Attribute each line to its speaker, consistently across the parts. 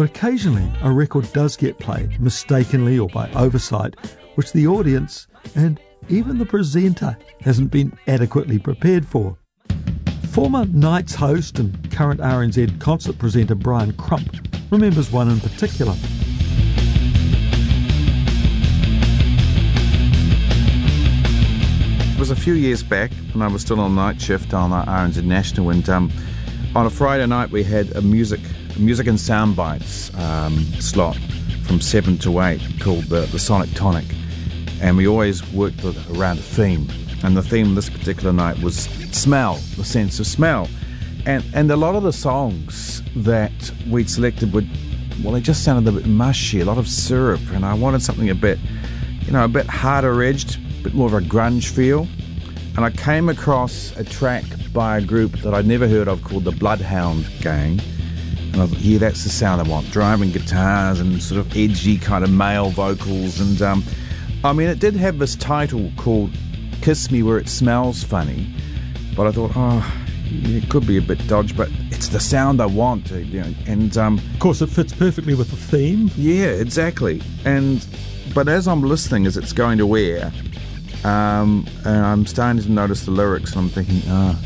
Speaker 1: But occasionally a record does get played, mistakenly or by oversight, which the audience and even the presenter hasn't been adequately prepared for. Former Nights host and current RNZ concert presenter Brian Crump remembers one in particular.
Speaker 2: It was a few years back when I was still on night shift on RNZ National, and on a Friday night we had a music and sound bites slot from 7 to 8 called the Sonic Tonic, and we always worked around a theme, and the theme this particular night was smell, the sense of smell, and a lot of the songs that we'd selected they just sounded a bit mushy, a lot of syrup, and I wanted something a bit harder edged, a bit more of a grunge feel. And I came across a track by a group that I'd never heard of called the Bloodhound Gang. And I thought, yeah, that's the sound I want. Driving guitars and sort of edgy kind of male vocals. And, it did have this title called Kiss Me Where It Smells Funny. But I thought, it could be a bit dodgy, but it's the sound I want. And
Speaker 1: of course, it fits perfectly with the theme.
Speaker 2: Yeah, exactly. But as I'm listening, as it's going to air, and I'm starting to notice the lyrics, and I'm thinking,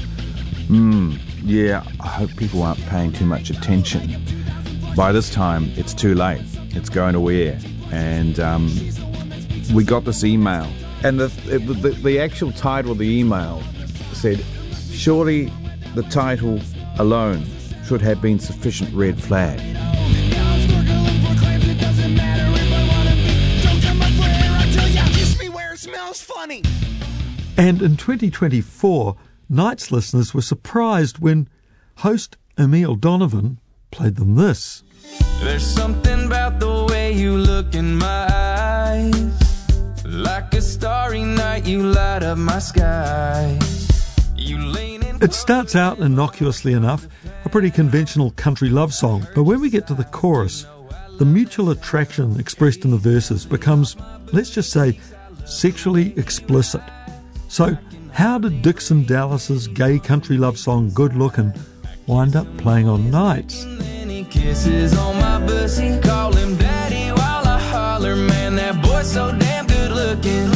Speaker 2: I hope people aren't paying too much attention. By this time, it's too late. It's going to air. And we got this email. And the actual title of the email said, surely the title alone should have been sufficient red flag.
Speaker 3: Funny.
Speaker 1: And in 2024, Nights listeners were surprised when host Emil Donovan played them this.
Speaker 3: There's something about the way you look in my eyes, like a starry night you light up my sky.
Speaker 1: It starts out innocuously enough, a pretty conventional country love song, but when we get to the chorus, the mutual attraction expressed in the verses becomes, let's just say, sexually explicit. So how did Dixon Dallas's gay country love song Good Lookin' wind up playing on Nights?
Speaker 3: And then he kisses on my pussy, call him daddy while I holler, man, that boy's so damn good looking.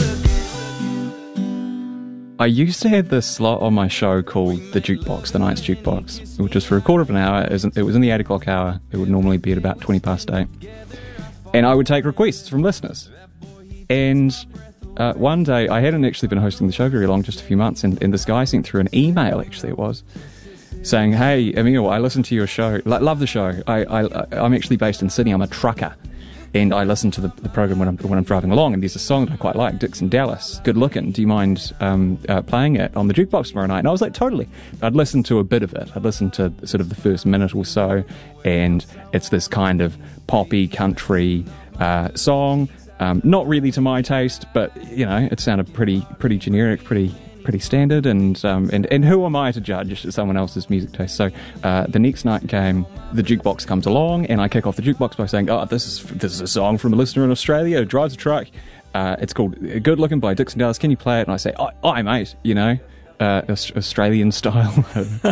Speaker 4: I used to have this slot on my show called The Jukebox, The Nights Jukebox, which was for a quarter of an hour. It was in the 8 o'clock hour. It would normally be at about 20 past 8. And I would take requests from listeners. And one day, I hadn't actually been hosting the show very long, just a few months, and this guy sent through an email, actually it was, saying, hey, Emil, I listened to your show, love the show. I'm actually based in Sydney, I'm a trucker, and I listen to the program when I'm driving along, and there's a song that I quite like, Dixon Dallas, Good Lookin', do you mind playing it on the jukebox tomorrow night? And I was like, totally. I'd listened to a bit of it. I'd listened to sort of the first minute or so, and it's this kind of poppy country song. Not really to my taste, but it sounded pretty generic, pretty standard, and who am I to judge someone else's music taste? So the next night came, the jukebox comes along, and I kick off the jukebox by saying, this is a song from a listener in Australia who drives a truck. It's called Good Lookin' by Dixon Dallas. Can you play it? And I say, aye mate, Australian style.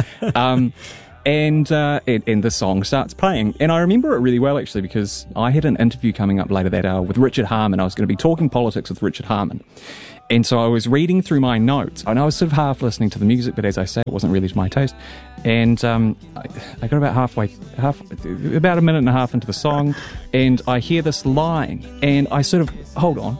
Speaker 4: And the song starts playing. And I remember it really well, actually, because I had an interview coming up later that hour with Richard Harman. I was going to be talking politics with Richard Harman. And so I was reading through my notes, and I was sort of half listening to the music, but as I say, it wasn't really to my taste. And I got about about a minute and a half into the song, and I hear this line, and I sort of, hold on.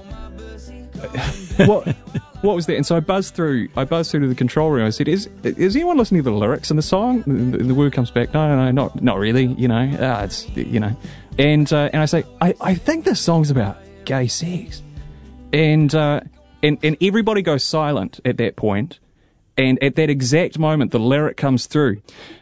Speaker 4: What was that? And so I buzzed through to the control room. I said, is anyone listening to the lyrics in the song? And the word comes back, no, not really, it's, And I say, I think this song's about gay sex. And everybody goes silent at that point. And at that exact moment, the lyric comes through.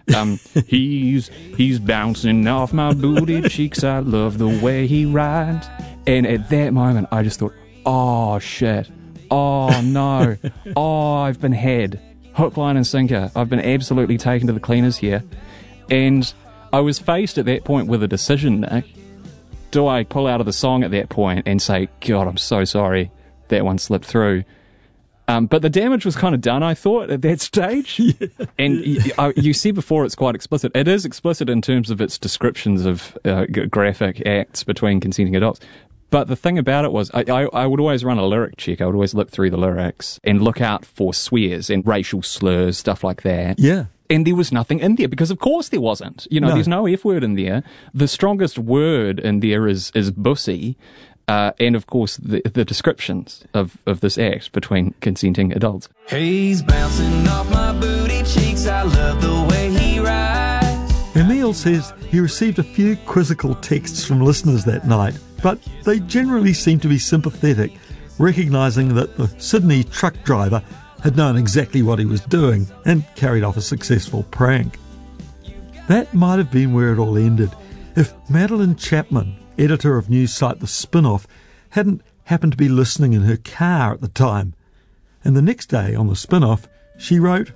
Speaker 4: He's bouncing off my booty cheeks. I love the way he rides. And at that moment, I just thought, oh, shit. Oh, no. Oh, I've been had. Hook, line and sinker. I've been absolutely taken to the cleaners here. And I was faced at that point with a decision, Nick. Do I pull out of the song at that point and say, God, I'm so sorry that one slipped through? But the damage was kind of done, I thought, at that stage. Yeah. And you see before it's quite explicit. It is explicit in terms of its descriptions of graphic acts between consenting adults. But the thing about it was, I would always run a lyric check. I would always look through the lyrics and look out for swears and racial slurs, stuff like that.
Speaker 1: Yeah.
Speaker 4: And there was nothing in there, because of course there wasn't. You know, There's no F word in there. The strongest word in there is bussy. And of course the descriptions of this act between consenting adults.
Speaker 3: He's bouncing off my booty cheeks. I love the way he rides.
Speaker 1: Emil says he received a few quizzical texts from listeners that night, but they generally seemed to be sympathetic, recognising that the Sydney truck driver had known exactly what he was doing and carried off a successful prank. That might have been where it all ended if Madeline Chapman, editor of news site The Spin-Off, hadn't happened to be listening in her car at the time. And the next day on The Spin-Off, she wrote,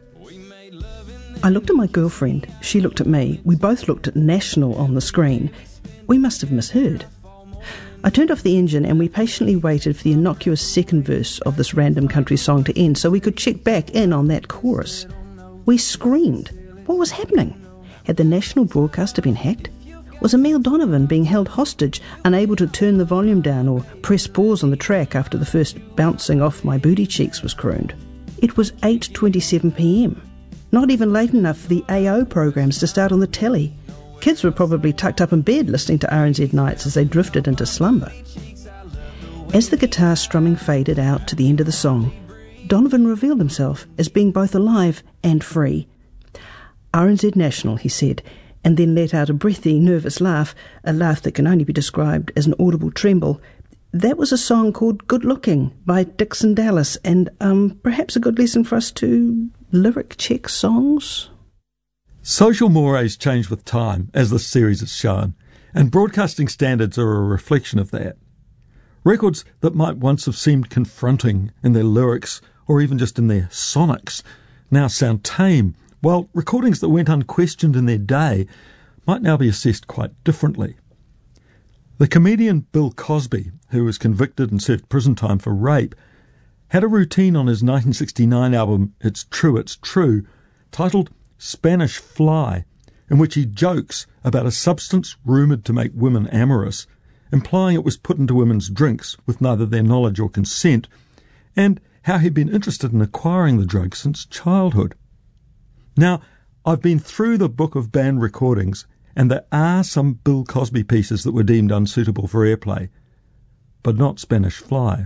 Speaker 5: I looked at my girlfriend, she looked at me, we both looked at National on the screen. We must have misheard. I turned off the engine and we patiently waited for the innocuous second verse of this random country song to end so we could check back in on that chorus. We screamed. What was happening? Had the national broadcaster been hacked? Was Emil Donovan being held hostage, unable to turn the volume down or press pause on the track after the first bouncing off my booty cheeks was crooned? It was 8:27 p.m. Not even late enough for the AO programs to start on the telly. Kids were probably tucked up in bed listening to RNZ Nights as they drifted into slumber. As the guitar strumming faded out to the end of the song, Donovan revealed himself as being both alive and free. RNZ National, he said, and then let out a breathy, nervous laugh, a laugh that can only be described as an audible tremble. That was a song called Good Looking by Dixon Dallas, and perhaps a good lesson for us to lyric check songs.
Speaker 1: Social mores change with time, as this series has shown, and broadcasting standards are a reflection of that. Records that might once have seemed confronting in their lyrics or even just in their sonics now sound tame, while recordings that went unquestioned in their day might now be assessed quite differently. The comedian Bill Cosby, who was convicted and served prison time for rape, had a routine on his 1969 album It's True, titled Spanish Fly, in which he jokes about a substance rumoured to make women amorous, implying it was put into women's drinks with neither their knowledge or consent, and how he'd been interested in acquiring the drug since childhood. Now, I've been through the book of banned recordings, and there are some Bill Cosby pieces that were deemed unsuitable for airplay, but not Spanish Fly.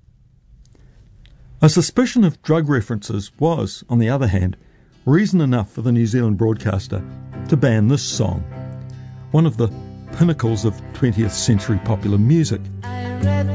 Speaker 1: A suspicion of drug references was, on the other hand, reason enough for the New Zealand broadcaster to ban this song, one of the pinnacles of 20th century popular music.